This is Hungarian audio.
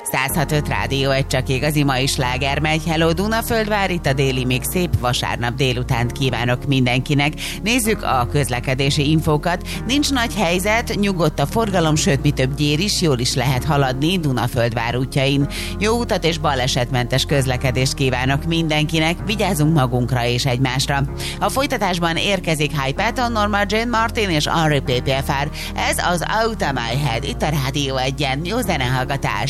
106.5 Rádió, egy csak igazi mai sláger megy. Hello Dunaföldvár, itt a Déli Mix, szép vasárnap délutánt kívánok mindenkinek. Nézzük a közlekedési infókat. Nincs nagy helyzet, nyugodt a forgalom, sőt mi több gyér is, jól is lehet haladni Dunaföldvár útjain. Jó utat és balesetmentes közlekedést kívánok mindenkinek, vigyázzunk magunkra és egymásra. A folytatásban érkezik High Patton, Norma Jane Martin és Henri PPFR. Ez az Out of My Head, itt a Rádió 1-en. Jó zenehallgatás!